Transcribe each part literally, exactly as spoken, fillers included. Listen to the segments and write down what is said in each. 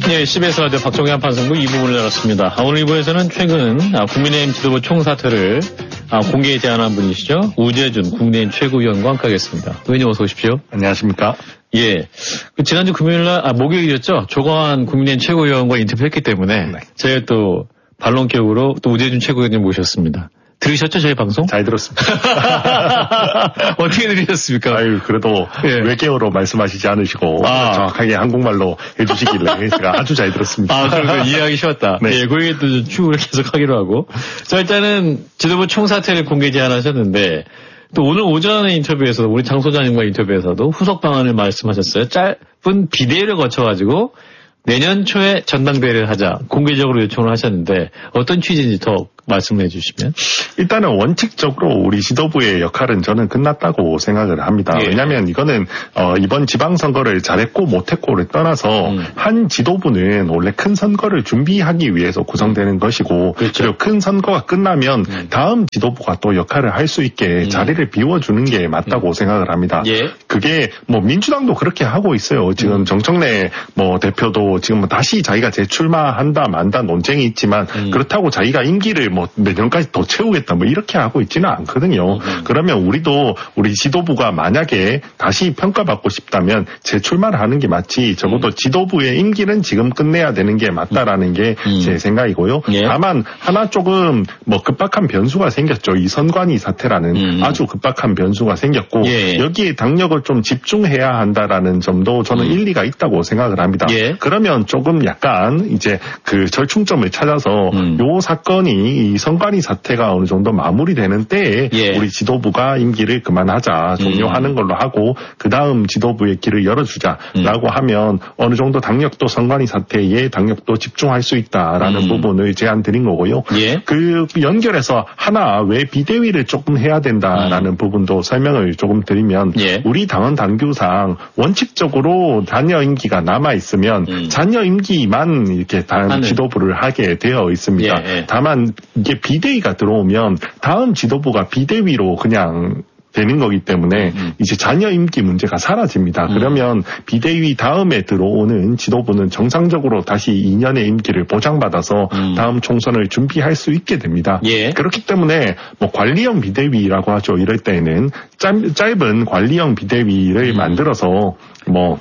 네, 씨비에스 라디오 박종현 판승부 이 부분을 열었습니다. 오늘 이 부에서는 최근 국민의힘 지도부 총사퇴를 공개에 제안한 분이시죠. 우재준 국민의힘 최고위원과 함께하겠습니다. 의원님 어서 오십시오. 안녕하십니까. 예. 지난주 금요일날, 아, 목요일이었죠. 조광환 국민의힘 최고위원과 인터뷰했기 때문에 네. 저희 또 반론 격으로 또 우재준 최고위원님 모셨습니다. 들으셨죠, 저희 방송? 잘 들었습니다. 어떻게 들으셨습니까? 아유, 그래도 예. 외계어로 말씀하시지 않으시고 아. 정확하게 한국말로 해주시길래 제가 아주 잘 들었습니다. 아, 그러면 이해하기 쉬웠다. 네. 예, 그 얘기 또 추후를 계속 하기로 하고. 자, 일단은 지도부 총사퇴를 공개 제안하셨는데 또 오늘 오전에 인터뷰에서도 우리 장 소장님과 인터뷰에서도 후속 방안을 말씀하셨어요. 짧은 비대위를 거쳐가지고 내년 초에 전당대회를 하자 공개적으로 요청을 하셨는데 어떤 취지인지 더 말씀해 주시면. 일단은 원칙적으로 우리 지도부의 역할은 저는 끝났다고 생각을 합니다. 예. 왜냐하면 이거는 어, 이번 지방선거를 잘했고 못했고를 떠나서 음. 한 지도부는 원래 큰 선거를 준비하기 위해서 구성되는 것이고 그렇죠. 그리고 큰 선거가 끝나면 음. 다음 지도부가 또 역할을 할 수 있게 음. 자리를 비워주는 게 맞다고 음. 생각을 합니다. 예. 그게 뭐 민주당도 그렇게 하고 있어요. 지금 음. 정청래 뭐 대표도 지금 뭐 다시 자기가 재출마한다 만다 논쟁이 있지만 음. 그렇다고 자기가 임기를 뭐 내년까지 더 채우겠다 뭐 이렇게 하고 있지는 않거든요. 음. 그러면 우리도 우리 지도부가 만약에 다시 평가받고 싶다면 재출마를 하는 게 맞지 적어도 음. 지도부의 임기는 지금 끝내야 되는 게 맞다라는 게 제 음. 생각이고요. 예. 다만 하나 조금 뭐 급박한 변수가 생겼죠. 이 선관위 사태라는 음. 아주 급박한 변수가 생겼고 예. 여기에 당력을 좀 집중해야 한다라는 점도 저는 음. 일리가 있다고 생각을 합니다. 예. 그러면 조금 약간 이제 그 절충점을 찾아서 음. 요 사건이 이 선관위 사태가 어느 정도 마무리되는 때에 예. 우리 지도부가 임기를 그만하자 종료하는 음. 걸로 하고 그 다음 지도부의 길을 열어주자라고 음. 하면 어느 정도 당력도 선관위 사태에 당력도 집중할 수 있다라는 음. 부분을 제안드린 거고요. 예. 그 연결해서 하나 왜 비대위를 조금 해야 된다라는 음. 부분도 설명을 조금 드리면 예. 우리 당헌 당규상 원칙적으로 잔여 임기가 남아 있으면 음. 잔여 임기만 이렇게 다음 지도부를 하게 되어 있습니다. 예. 다만 이게 비대위가 들어오면 다음 지도부가 비대위로 그냥 되는 거기 때문에 음. 이제 잔여 임기 문제가 사라집니다. 음. 그러면 비대위 다음에 들어오는 지도부는 정상적으로 다시 이 년의 임기를 보장받아서 음. 다음 총선을 준비할 수 있게 됩니다. 예. 그렇기 때문에 뭐 관리형 비대위라고 하죠. 이럴 때는 짧, 짧은 관리형 비대위를 음. 만들어서 뭐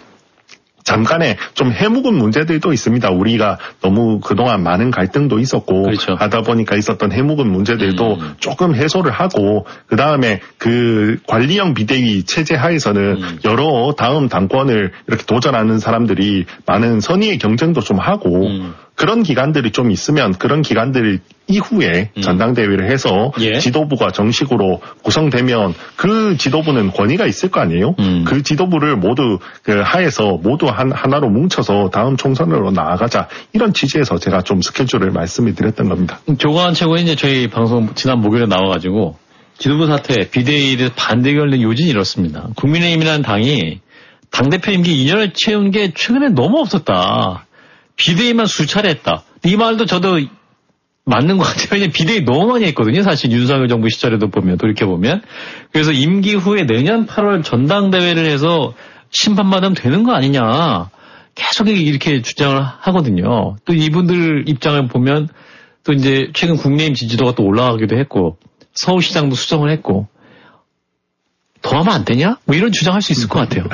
잠깐의 좀 해묵은 문제들도 있습니다. 우리가 너무 그동안 많은 갈등도 있었고 그렇죠. 하다 보니까 있었던 해묵은 문제들도 음. 조금 해소를 하고 그다음에 그 관리형 비대위 체제 하에서는 음. 여러 다음 당권을 이렇게 도전하는 사람들이 많은 선의의 경쟁도 좀 하고 음. 그런 기간들이 좀 있으면 그런 기간들 이후에 음. 전당대회를 해서 예. 지도부가 정식으로 구성되면 그 지도부는 권위가 있을 거 아니에요? 음. 그 지도부를 모두 그 하에서 모두 한, 하나로 뭉쳐서 다음 총선으로 나아가자 이런 취지에서 제가 좀 스케줄을 말씀을 드렸던 겁니다. 조광환 최고는 이제 저희 방송 지난 목요일에 나와가지고 지도부 사퇴 비대위를 반대 결는 요진이 이렇습니다. 국민의힘이라는 당이 당대표 임기 이 년을 채운 게 최근에 너무 없었다. 비대위만 수차례 했다. 이 말도 저도 맞는 것 같아요. 왜냐면 비대위 너무 많이 했거든요. 사실 윤석열 정부 시절에도 보면, 돌이켜보면. 그래서 임기 후에 내년 팔월 전당대회를 해서 심판받으면 되는 거 아니냐. 계속 이렇게 주장을 하거든요. 또 이분들 입장을 보면 또 이제 최근 국민의힘 지지도가 또 올라가기도 했고, 서울시장도 수정을 했고, 더 하면 안 되냐? 뭐 이런 주장할 수 있을 것 같아요.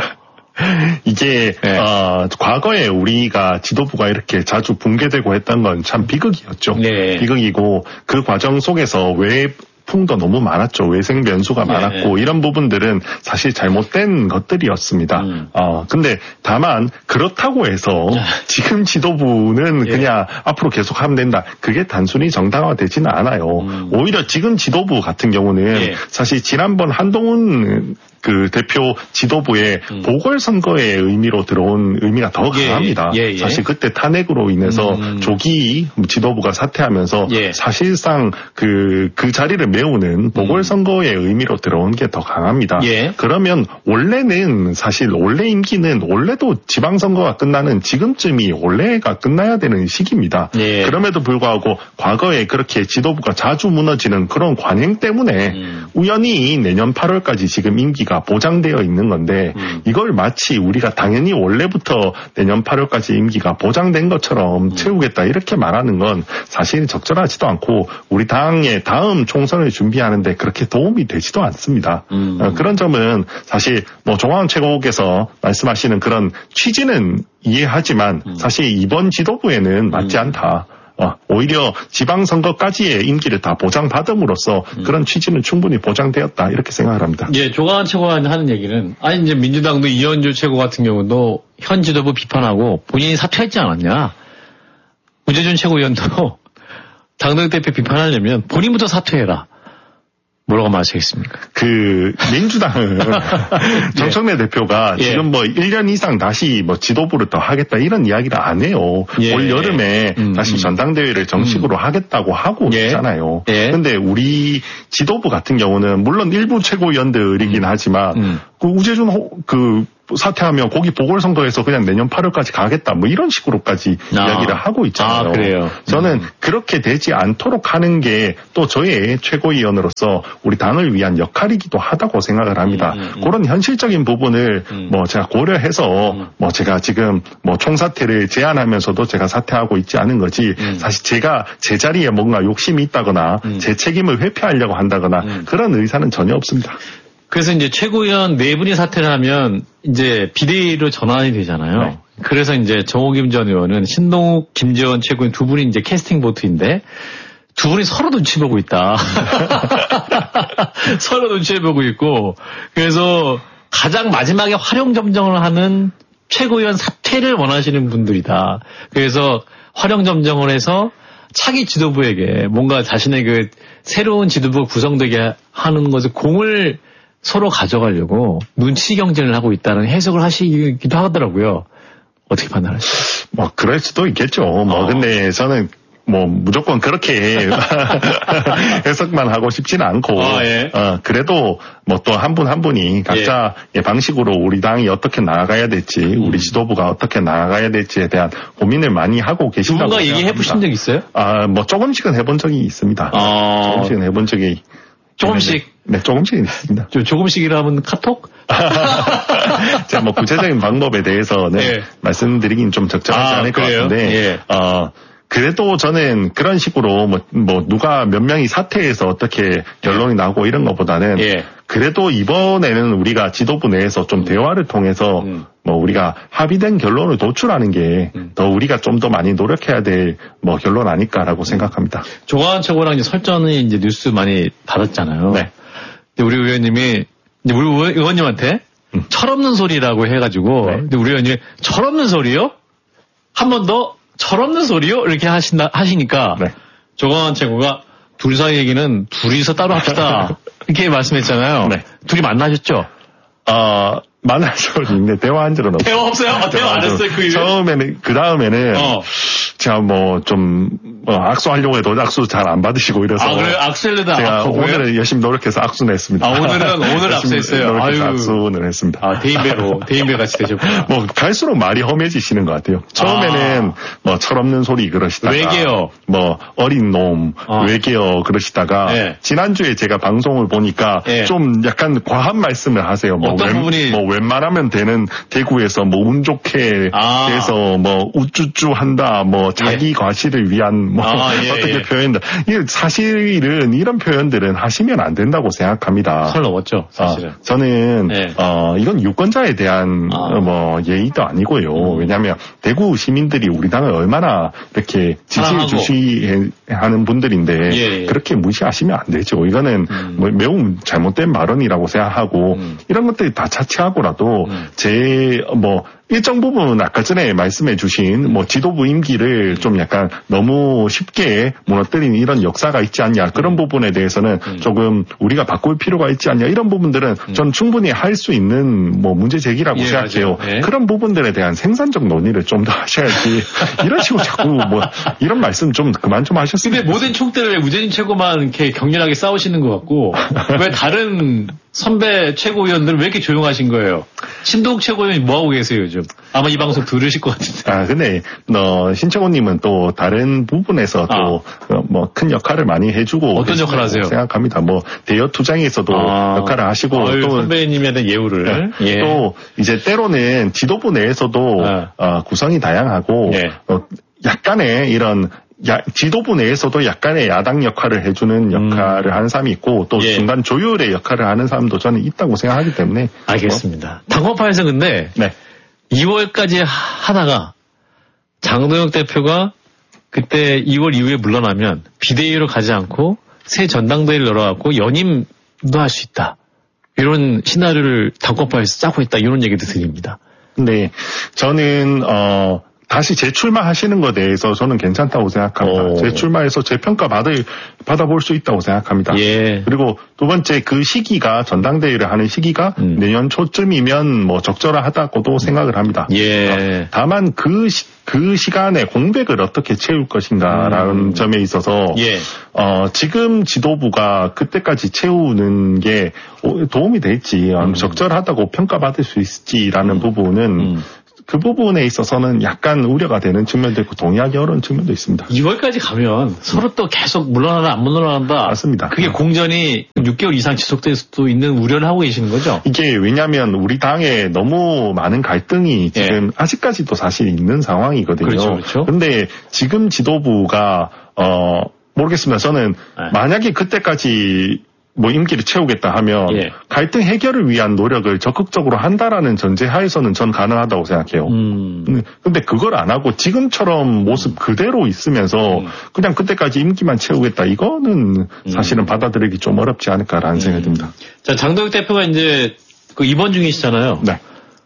이게 네. 어, 과거에 우리가 지도부가 이렇게 자주 붕괴되고 했던 건 참 비극이었죠. 네. 비극이고 그 과정 속에서 왜 풍도 너무 많았죠. 외생 변수가 네. 많았고 이런 부분들은 사실 잘못된 것들이었습니다. 음. 어, 근데 다만 그렇다고 해서 지금 지도부는 예. 그냥 앞으로 계속 하면 된다. 그게 단순히 정당화되지는 않아요. 음. 오히려 지금 지도부 같은 경우는 예. 사실 지난번 한동훈 그 대표 지도부의 음. 보궐선거의 의미로 들어온 의미가 더 예, 강합니다. 예, 예. 사실 그때 탄핵으로 인해서 음. 조기 지도부가 사퇴하면서 예. 사실상 그, 그 자리를 메우는 보궐선거의 음. 의미로 들어온 게 더 강합니다. 예. 그러면 원래는 사실 원래 임기는 원래도 지방선거가 끝나는 지금쯤이 원래가 끝나야 되는 시기입니다. 예. 그럼에도 불구하고 과거에 그렇게 지도부가 자주 무너지는 그런 관행 때문에 음. 우연히 내년 팔월까지 지금 임기가 임기가 보장되어 있는 건데 음. 이걸 마치 우리가 당연히 원래부터 내년 팔월까지 임기가 보장된 것처럼 음. 채우겠다 이렇게 말하는 건 사실 적절하지도 않고 우리 당의 다음 총선을 준비하는데 그렇게 도움이 되지도 않습니다. 음. 어, 그런 점은 사실 뭐 정황 최고께서 말씀하시는 그런 취지는 이해하지만 음. 사실 이번 지도부에는 맞지 음. 않다. 어, 오히려 지방선거까지의 임기를 다 보장받음으로써 음. 그런 취지는 충분히 보장되었다 이렇게 생각을 합니다. 예, 조광한 최고가 하는 얘기는 아니 이제 민주당도 이현주 최고 같은 경우도 현 지도부 비판하고 본인이 사퇴했지 않았냐. 우재준 최고위원도 당대표 비판하려면 본인부터 사퇴해라. 뭐라고 말하시겠습니까? 그, 민주당은 정청래 예. 대표가 예. 지금 뭐 일 년 이상 다시 뭐 지도부를 더 하겠다 이런 이야기를 안 해요. 예. 올 여름에 음, 다시 음. 전당대회를 정식으로 음. 하겠다고 하고 예. 있잖아요. 예. 근데 우리 지도부 같은 경우는 물론 일부 최고위원들이긴 음. 하지만 음. 그 우재준 호, 그 사퇴하면 거기 보궐선거에서 그냥 내년 팔월까지 가겠다 뭐 이런 식으로까지 아. 이야기를 하고 있잖아요. 아, 그래요? 저는 음. 그렇게 되지 않도록 하는 게 또 저의 최고위원으로서 우리 당을 위한 역할이기도 하다고 생각을 합니다. 음, 음, 음. 그런 현실적인 부분을 음. 뭐 제가 고려해서 음. 뭐 제가 지금 뭐 총사퇴를 제안하면서도 제가 사퇴하고 있지 않은 거지 음. 사실 제가 제 자리에 뭔가 욕심이 있다거나 음. 제 책임을 회피하려고 한다거나 음. 그런 의사는 전혀 없습니다. 그래서 이제 최고위원 네 분이 사퇴를 하면 이제 비대위로 전환이 되잖아요. 네. 그래서 이제 정호김 전 의원은 신동욱, 김재원 최고위원 두 분이 이제 캐스팅 보트인데 두 분이 서로 눈치 보고 있다. 서로 눈치 보고 있고 그래서 가장 마지막에 활용 점정을 하는 최고위원 사퇴를 원하시는 분들이다. 그래서 활용 점정을 해서 차기 지도부에게 뭔가 자신의 그 새로운 지도부가 구성되게 하는 것을 공을 서로 가져가려고 눈치 경쟁을 하고 있다는 해석을 하시기도 하더라고요. 어떻게 판단하시죠? 뭐 그럴 수도 있겠죠. 뭐 어. 근데 저는 뭐 무조건 그렇게 해석만 하고 싶지는 않고 아, 예. 어, 그래도 뭐 또 한 분 한 분이 각자 예. 방식으로 우리 당이 어떻게 나아가야 될지 음. 우리 지도부가 어떻게 나아가야 될지에 대한 고민을 많이 하고 계신다고 누군가 얘기해 보신 적 있어요? 아, 뭐 조금씩은 해본 적이 있습니다. 아. 조금씩은 해본 적이 조금씩? 네, 조금씩은 있습니다. 저 조금씩이라면 카톡? 제가 뭐 구체적인 방법에 대해서는 예. 말씀드리긴 좀 적절하지 아, 않을 그래요? 것 같은데, 예. 어, 그래도 저는 그런 식으로 뭐, 뭐, 누가 몇 명이 사퇴해서 어떻게 결론이 나고 이런 것보다는, 예. 그래도 이번에는 우리가 지도부 내에서 좀 대화를 통해서, 음. 뭐, 우리가 합의된 결론을 도출하는 게, 음. 더 우리가 좀 더 많이 노력해야 될, 뭐, 결론 아닐까라고 음. 생각합니다. 조광한 최고랑 이제 설전이 이제 뉴스 많이 받았잖아요. 네. 근데 우리 의원님이, 이제 우리 의원님한테, 음. 철없는 소리라고 해가지고, 네. 근데 우리 의원님이, 철없는 소리요? 한 번 더? 철없는 소리요? 이렇게 하신다, 하시니까, 네. 조광한 최고가 둘 사이 얘기는 둘이서 따로 합시다. 이렇게 말씀했잖아요. 네. 둘이 만나셨죠? 어, 만날 적은 있는데 대화한 적은 없어요. 대화 없어요? 아, 대화 안 했어요? 그 처음에는, 그 다음에는, 어. 제가 뭐, 좀, 뭐 악수하려고 해도 악수 잘 안 받으시고 이래서. 아, 그래요? 악수하려다 제가 아, 오늘은 열심히 노력해서 악수는 했습니다. 아, 오늘은, 오늘 악수했어요. 아유. 악수는 했습니다. 아, 대인배로, 대인배 같이 되셨구나. 뭐, 갈수록 말이 험해지시는 것 같아요. 처음에는, 아. 뭐, 철없는 소리 그러시다가. 외계어. 뭐, 어린 놈, 아. 외계어 그러시다가. 네. 지난주에 제가 방송을 보니까 네. 좀 약간 과한 말씀을 하세요. 뭐, 어떤 웬, 부분이. 뭐, 웬만하면 되는 대구에서 뭐, 운 좋게 아. 해서 뭐, 우쭈쭈 한다, 뭐, 자기 예. 과시를 위한 뭐 아, 예, 어떻게 예. 표현다. 이게 사실은 이런 표현들은 하시면 안 된다고 생각합니다. 선 넘었죠, 사실은. 어, 저는 예. 어, 이건 유권자에 대한 아. 뭐 예의도 아니고요. 음. 왜냐하면 대구 시민들이 우리 당을 얼마나 이렇게 지지해 주시하는 분들인데 예, 예. 그렇게 무시하시면 안 되죠. 이거는 음. 뭐 매우 잘못된 발언이라고 생각하고 음. 이런 것들이 다 차치하고라도 음. 제 뭐 일정 부분은 아까 전에 말씀해 주신 뭐 지도부 임기를 좀 약간 너무 쉽게 무너뜨리는 이런 역사가 있지 않냐. 그런 부분에 대해서는 음. 조금 우리가 바꿀 필요가 있지 않냐. 이런 부분들은 음. 전 충분히 할 수 있는 뭐 문제 제기라고 예, 생각해요. 네. 그런 부분들에 대한 생산적 논의를 좀 더 하셔야지. 이런 식으로 자꾸 뭐 이런 말씀 좀 그만 좀 하셨으면. 근데 모든 총대를 우재진 최고만 이렇게 격렬하게 싸우시는 것 같고 왜 다른 선배 최고위원들은 왜 이렇게 조용하신 거예요? 신동욱 최고위원이 뭐 하고 계세요, 요즘? 좀. 아마 이 방송 들으실 것 같은데. 아, 근데, 너, 신청호님은 또 다른 부분에서 아. 또, 뭐, 큰 역할을 많이 해주고. 어떤 역할 하세요? 생각합니다. 뭐, 대여 투쟁에서도 아. 역할을 하시고. 아유, 또. 선배님에 대한 예우를. 네. 예. 또, 이제 때로는 지도부 내에서도, 아. 어, 구성이 다양하고. 예. 어, 약간의 이런, 야, 지도부 내에서도 약간의 야당 역할을 해주는 역할을 음. 하는 사람이 있고 또 예. 중간 조율의 역할을 하는 사람도 저는 있다고 생각하기 때문에. 알겠습니다. 당원파에서 근데 네. 이월까지 하다가 장동혁 대표가 그때 이월 이후에 물러나면 비대위로 가지 않고 새 전당대회를 열어갖고 연임도 할 수 있다. 이런 시나리오를 당원파에서 짜고 있다. 이런 얘기도 들립니다. 네, 저는 어. 다시 재출마하시는 것에 대해서 저는 괜찮다고 생각합니다. 오. 재출마해서 재평가 받을, 받아볼 수 있다고 생각합니다. 예. 그리고 두 번째 그 시기가 전당대회를 하는 시기가 음. 내년 초쯤이면 뭐 적절하다고도 생각을 합니다. 예. 다만 그, 시, 그 시간에 공백을 어떻게 채울 것인가라는 음. 점에 있어서 예. 어, 지금 지도부가 그때까지 채우는 게 도움이 될지 음. 적절하다고 평가받을 수 있을지라는 음. 부분은 음. 그 부분에 있어서는 약간 우려가 되는 측면도 있고 동의하기 어려운 측면도 있습니다. 이월까지 가면 서로 또 계속 물러나다 안 물러난다. 맞습니다. 그게 공전이 육 개월 이상 지속될 수도 있는 우려를 하고 계시는 거죠? 이게 왜냐하면 우리 당에 너무 많은 갈등이 지금 예. 아직까지도 사실 있는 상황이거든요. 그렇죠, 그렇죠. 그런데 지금 지도부가 어 모르겠습니다. 저는 예. 만약에 그때까지 뭐 임기를 채우겠다 하면 예. 갈등 해결을 위한 노력을 적극적으로 한다라는 전제 하에서는 전 가능하다고 생각해요. 음. 근데 그걸 안 하고 지금처럼 모습 그대로 있으면서 음. 그냥 그때까지 임기만 채우겠다 이거는 사실은 음. 받아들이기 좀 어렵지 않을까라는 음. 생각이 듭니다. 자, 장동혁 대표가 이제 그 입원 중이시잖아요. 네.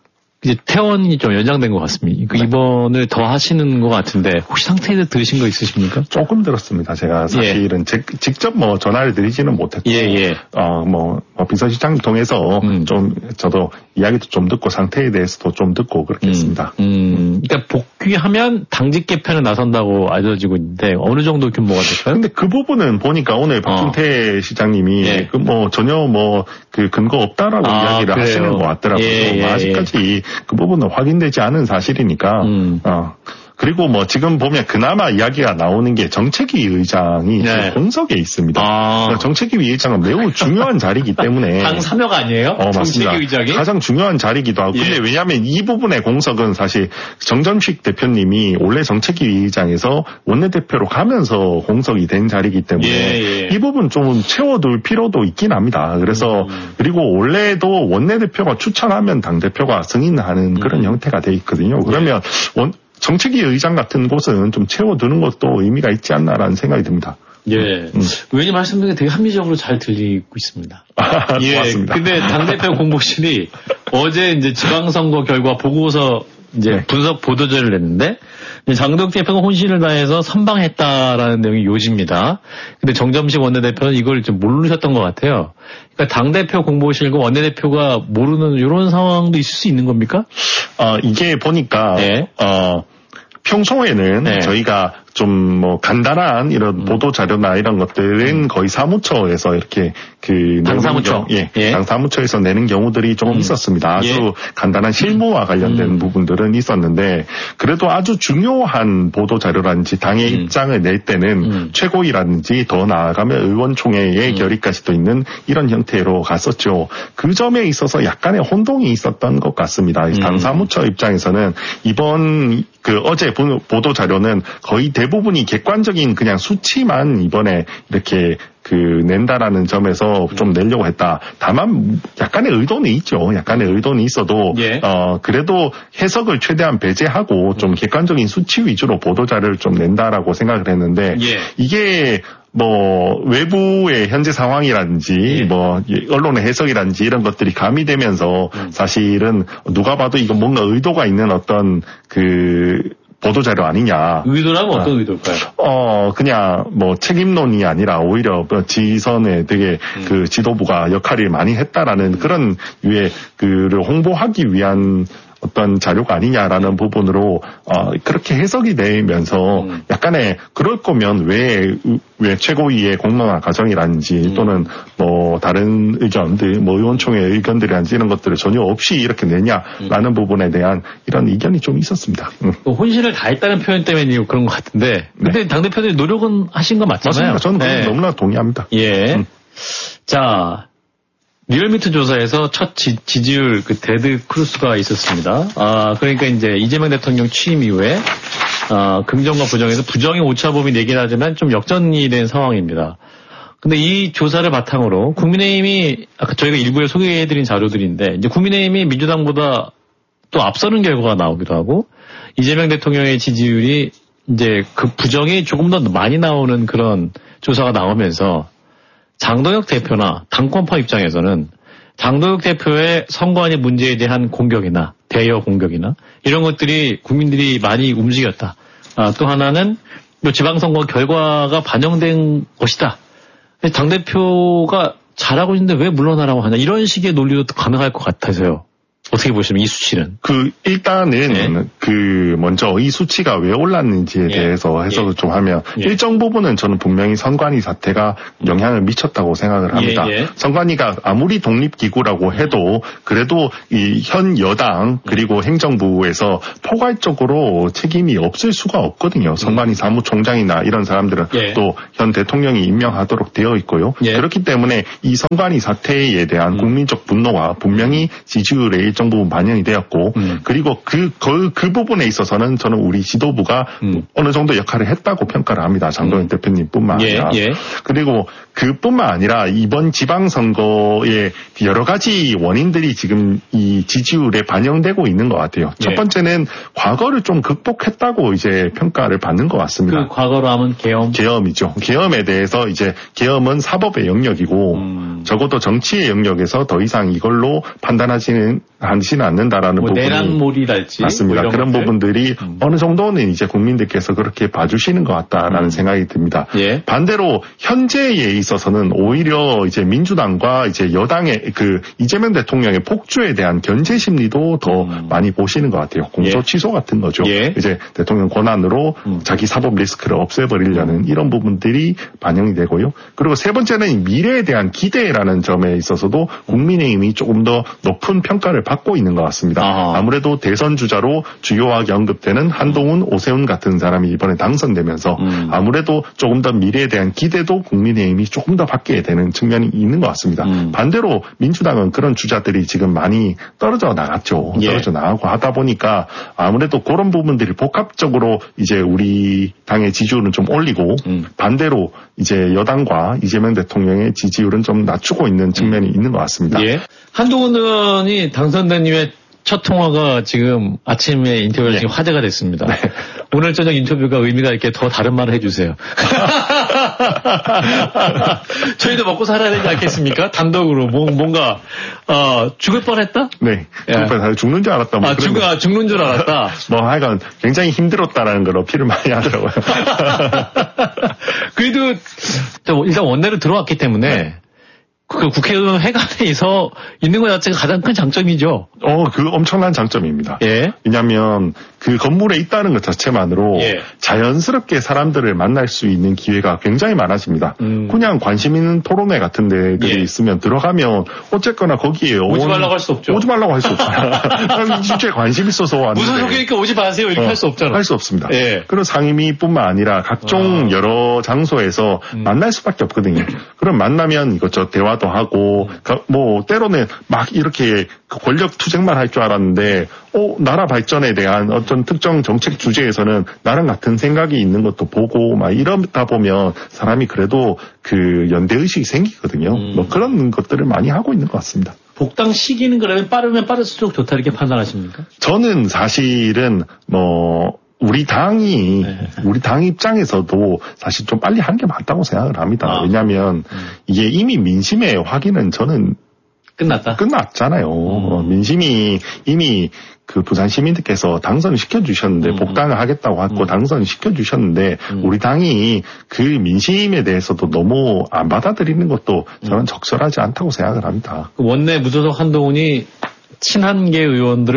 이제 퇴원이 좀 연장된 것 같습니다. 그 네. 입원을 더 하시는 것 같은데 혹시 상태에 대해 들으신 거 있으십니까? 조금 들었습니다. 제가 사실은 예. 제, 직접 뭐 전화를 드리지는 못했고, 예, 예. 어, 뭐, 뭐 비서실장 통해서 음. 좀 저도 이야기도 좀 듣고 상태에 대해서도 좀 듣고 그렇게 음. 했습니다. 음, 그러니까 복귀하면 당직 개편에 나선다고 알려지고 있는데 어느 정도 규모가 될까요? 근데 그 부분은 보니까 오늘 박준태 어. 시장님이 예. 그 뭐 전혀 뭐 그 근거 없다라고 아, 이야기를 그래요. 하시는 것 같더라고요. 예, 예, 아직까지 그 부분은 확인되지 않은 사실이니까. 음. 어. 그리고 뭐 지금 보면 그나마 이야기가 나오는 게 정책위 의장이 네. 공석에 있습니다. 아. 정책위 의장은 매우 중요한 자리이기 때문에. 당 삼여가 아니에요? 어, 맞습니다. 정책위 의장이? 가장 중요한 자리이기도 하고. 예. 근데 왜냐하면 이 부분의 공석은 사실 정점식 대표님이 원래 정책위 의장에서 원내대표로 가면서 공석이 된 자리이기 때문에 예, 예. 이 부분 좀 채워둘 필요도 있긴 합니다. 그래서 음. 그리고 원래도 원내대표가 추천하면 당대표가 승인하는 그런 음. 형태가 돼 있거든요. 그러면 예. 원 정책위 의장 같은 곳은 좀 채워두는 것도 의미가 있지 않나라는 생각이 듭니다. 예. 음. 의원님 말씀드린 게 되게 합리적으로 잘 들리고 있습니다. 아, 예. 고맙습니다. 근데 당대표 공보실이 어제 이제 지방선거 결과 보고서 이제 네. 분석 보도자를 냈는데 장동혁 대표가 혼신을 다해서 선방했다라는 내용이 요지입니다. 근데 정점식 원내대표는 이걸 좀 모르셨던 것 같아요. 그러니까 당대표 공보실과 원내대표가 모르는 이런 상황도 있을 수 있는 겁니까? 어, 이게 보니까 네. 어, 평소에는 네. 저희가 좀 뭐 간단한 이런 음. 보도 자료나 이런 것들은 음. 거의 사무처에서 이렇게 그 당사무처 예, 예. 당사무처에서 내는 경우들이 조금 음. 있었습니다. 아주 예. 간단한 실무와 관련된 음. 부분들은 있었는데 그래도 아주 중요한 보도 자료라든지 당의 음. 입장을 낼 때는 음. 최고위라든지 더 나아가면 의원총회의 음. 결의까지도 있는 이런 형태로 갔었죠. 그 점에 있어서 약간의 혼동이 있었던 것 같습니다. 음. 당사무처 입장에서는 이번 그 어제 보도 자료는 거의 대부분이 객관적인 그냥 수치만 이번에 이렇게 그 낸다라는 점에서 좀 내려고 했다. 다만 약간의 의도는 있죠. 약간의 의도는 있어도 예. 어 그래도 해석을 최대한 배제하고 좀 객관적인 수치 위주로 보도자를 좀 낸다라고 생각을 했는데 예. 이게 뭐 외부의 현재 상황이라든지 예. 뭐 언론의 해석이라든지 이런 것들이 가미되면서 음. 사실은 누가 봐도 이건 뭔가 의도가 있는 어떤 그 보도자료 아니냐. 의도라면 어떤 어, 의도일까요? 어, 그냥 뭐 책임론이 아니라 오히려 지선에 되게 음. 그 지도부가 역할을 많이 했다라는 음. 그런 유의 그를 홍보하기 위한 어떤 자료가 아니냐라는 부분으로 어, 그렇게 해석이 되면서 음. 약간의 그럴 거면 왜, 왜 최고위의 공론화 과정이라든지 음. 또는 뭐 다른 의견들, 뭐 의원총회 의견들이라든지 이런 것들을 전혀 없이 이렇게 내냐라는 음. 부분에 대한 이런 의견이 좀 있었습니다. 음. 혼신을 다했다는 표현 때문에 그런 것 같은데 근데 네. 당대표들이 노력은 하신 거 맞잖아요. 맞습니다. 저는 네. 너무나 동의합니다. 예. 음. 자. 리얼미터 조사에서 첫 지, 지지율 그 데드 크루스가 있었습니다. 아, 그러니까 이제 이재명 대통령 취임 이후에, 아, 긍정과 부정에서 부정이 오차범위 내긴 하지만 좀 역전이 된 상황입니다. 근데 이 조사를 바탕으로 국민의힘이, 아까 저희가 일부에 소개해드린 자료들인데, 이제 국민의힘이 민주당보다 또 앞서는 결과가 나오기도 하고, 이재명 대통령의 지지율이 이제 그 부정이 조금 더 많이 나오는 그런 조사가 나오면서, 장동혁 대표나 당권파 입장에서는 장동혁 대표의 선관위 문제에 대한 공격이나 대여 공격이나 이런 것들이 국민들이 많이 움직였다. 아, 또 하나는 지방선거 결과가 반영된 것이다. 당대표가 잘하고 있는데 왜 물러나라고 하냐. 이런 식의 논리도 가능할 것 같아서요. 어떻게 보시면 이 수치는? 그, 일단은, 네. 그, 먼저 이 수치가 왜 올랐는지에 예. 대해서 해석을 예. 좀 하면, 예. 일정 부분은 저는 분명히 선관위 사태가 영향을 미쳤다고 생각을 합니다. 예. 예. 선관위가 아무리 독립기구라고 해도, 그래도 이 현 여당, 그리고 행정부에서 포괄적으로 책임이 없을 수가 없거든요. 선관위 사무총장이나 이런 사람들은 예. 또 현 대통령이 임명하도록 되어 있고요. 예. 그렇기 때문에 이 선관위 사태에 대한 음. 국민적 분노가 분명히 지지율에 일정 부분 반영이 되었고 음. 그리고 그, 그, 그 부분에 있어서는 저는 우리 지도부가 음. 어느 정도 역할을 했다고 평가를 합니다. 장동혁 음. 대표님뿐만 아니라. 예, 예. 그리고 그뿐만 아니라 이번 지방선거에 여러 가지 원인들이 지금 이 지지율에 반영되고 있는 것 같아요. 예. 첫 번째는 과거를 좀 극복했다고 이제 평가를 받는 것 같습니다. 그 과거로 하면 계엄? 계엄이죠. 계엄에 대해서 이제 계엄은 사법의 영역이고 음. 적어도 정치의 영역에서 더 이상 이걸로 판단하지는 하지는 않는다라는 뭐 부분이 내란몰이랄지 맞습니다. 뭐 그런 것들? 부분들이 음. 어느 정도는 이제 국민들께서 그렇게 봐주시는 것 같다라는 음. 생각이 듭니다. 예. 반대로 현재에 있어서는 오히려 이제 민주당과 이제 여당의 그 이재명 대통령의 폭주에 대한 견제 심리도 더 음. 많이 보시는 것 같아요. 공소 예. 취소 같은 거죠. 예. 이제 대통령 권한으로 음. 자기 사법 리스크를 없애버리려는 이런 부분들이 반영이 되고요. 그리고 세 번째는 미래에 대한 기대라는 점에 있어서도 국민의힘이 조금 더 높은 평가를 받고 있는 것 같습니다. 아. 아무래도 대선 주자로 주요하게 언급되는 한동훈, 오세훈 같은 사람이 이번에 당선되면서 음. 아무래도 조금 더 미래에 대한 기대도 국민의힘이 조금 더 받게 되는 측면이 있는 것 같습니다. 음. 반대로 민주당은 그런 주자들이 지금 많이 떨어져 나갔죠. 예. 떨어져 나가고 하다 보니까 아무래도 그런 부분들이 복합적으로 이제 우리 당의 지지율은 좀 올리고 음. 반대로 이제 여당과 이재명 대통령의 지지율은 좀 낮추고 있는 측면이 음. 있는 것 같습니다. 예. 한동훈 의원이 당선된 이후에 첫 통화가 지금 아침에 인터뷰가 예. 지금 화제가 됐습니다. 네. 오늘 저녁 인터뷰가 의미가 이렇게 더 다른 말을 해주세요. 저희도 먹고 살아야 되지 않겠습니까? 단독으로 뭐, 뭔가 어, 죽을 뻔했다? 네, 죽을 뻔했다. 죽는 줄 알았다. 뭐 아, 죽, 아, 죽는 줄 알았다. 뭐 하여간 굉장히 힘들었다라는 걸 어필을 많이 하더라고요. 그래도 일단 원내로 들어왔기 때문에. 네. 그 국회의원 회관에서 있는 것 자체가 가장 큰 장점이죠. 어, 그 엄청난 장점입니다. 예. 왜냐하면 그 건물에 있다는 것 자체만으로 예. 자연스럽게 사람들을 만날 수 있는 기회가 굉장히 많아집니다. 음. 그냥 관심 있는 토론회 같은 데들이 예. 있으면 들어가면 어쨌거나 거기에 오지 말라고 할 수 없죠. 오지 말라고 할 수 없잖아요. 진짜 관심 있어서 왔는데. 무슨 소개니까 오지 마세요 이렇게 어, 할 수 없잖아. 할 수 없습니다. 예. 그런 상임위뿐만 아니라 각종 아. 여러 장소에서 음. 만날 수밖에 없거든요. 그럼 만나면 이것저것 대화도 하고 뭐 때로는 막 이렇게 권력 투쟁만 할 줄 알았는데 어 나라 발전에 대한 어떤 특정 정책 주제에서는 나랑 같은 생각이 있는 것도 보고 막 이러다 보면 사람이 그래도 그 연대 의식이 생기거든요. 음. 뭐 그런 것들을 많이 하고 있는 것 같습니다. 복당 시기는 그러면 빠르면 빠를수록 좋다 이렇게 판단하십니까? 저는 사실은 뭐 우리 당이, 네. 우리 당 입장에서도 사실 좀 빨리 하는 게 맞다고 생각을 합니다. 아. 왜냐하면 음. 이게 이미 민심의 확인은 저는 끝났다. 끝났잖아요. 음. 민심이 이미 그 부산 시민들께서 당선을 시켜주셨는데 음. 복당을 하겠다고 하고 음. 당선을 시켜주셨는데 음. 우리 당이 그 민심에 대해서도 너무 안 받아들이는 것도 저는 음. 적절하지 않다고 생각을 합니다. 원내 무소속 한동훈이 친한계 의원들을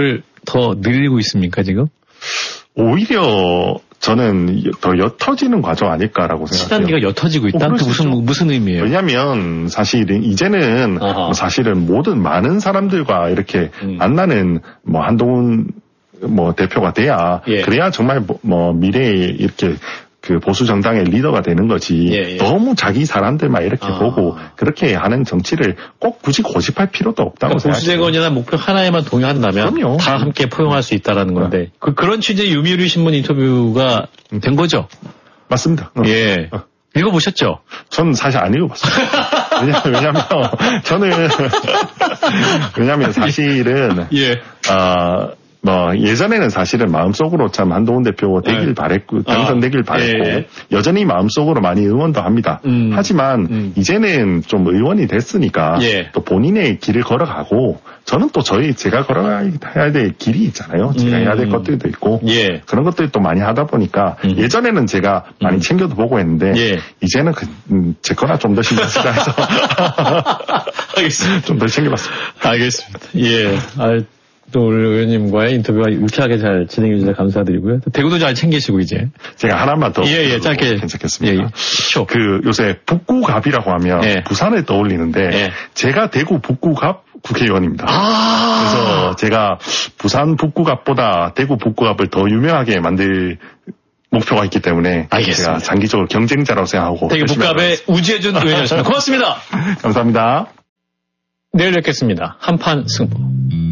더 늘리고 있습니까, 지금? 오히려 저는 더 옅어지는 과정 아닐까라고 생각해요. 시단계가 옅어지고 있다? 어, 그 무슨, 무슨 의미예요? 왜냐면 사실 이제는 뭐 사실은 모든 많은 사람들과 이렇게 음. 만나는 뭐 한동훈 뭐 대표가 돼야 예. 그래야 정말 뭐, 뭐 미래에 이렇게 그 보수 정당의 리더가 되는 거지. 예, 예. 너무 자기 사람들만 이렇게 아. 보고 그렇게 하는 정치를 꼭 굳이 고집할 필요도 없다고 그러니까 생각해요. 보수재건이나 목표 하나에만 동의한다면 그럼요. 다 함께 포용할 수 있다라는 건데 네. 그, 그런 취지의 요미우리 신문 인터뷰가 된 거죠? 맞습니다. 어. 예. 어. 읽어보셨죠? 전 사실 안 읽어봤어요. 왜냐면, 왜냐면 저는 왜냐면 사실은 예. 아. 뭐 예전에는 사실은 마음속으로 참 한동훈 대표 되길 네. 바랬고 당선되길 아, 바랬고 예. 여전히 마음속으로 많이 응원도 합니다. 음, 하지만 음. 이제는 좀 의원이 됐으니까 예. 또 본인의 길을 걸어가고 저는 또 저희 제가 걸어가야 될 길이 있잖아요. 제가 음. 해야 될 것들도 있고 예. 그런 것들도 많이 하다 보니까 음. 예전에는 제가 많이 음. 챙겨도 보고 했는데 예. 이제는 그, 음, 제 거나 좀 더 신경 쓰자 해서 알겠습니다. 좀 더 챙겨봤습니다. 알겠습니다. 예. 아, 또 우리 의원님과의 인터뷰가 유쾌하게 잘 진행해 주셔서 감사드리고요. 대구도 잘 챙기시고 이제. 제가 하나만 더. 예, 예, 짧게. 괜찮겠습니다. 예, 예. 그 요새 북구갑이라고 하면 예. 부산을 떠올리는데 예. 제가 대구 북구갑 국회의원입니다. 아~ 그래서 제가 부산 북구갑보다 대구 북구갑을 더 유명하게 만들 목표가 있기 때문에 알겠습니다. 제가 장기적으로 경쟁자라고 생각하고 대구 북갑의 우지혜준 의원이었습니다. 고맙습니다. 감사합니다. 내일 뵙겠습니다. 한판 승부.